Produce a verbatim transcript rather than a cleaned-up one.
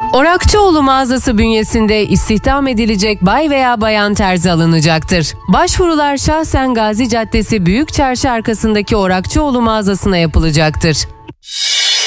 Orakçıoğlu mağazası bünyesinde istihdam edilecek bay veya bayan terzi alınacaktır. Başvurular şahsen Gazi Caddesi Büyük Çarşı arkasındaki Orakçıoğlu mağazasına yapılacaktır.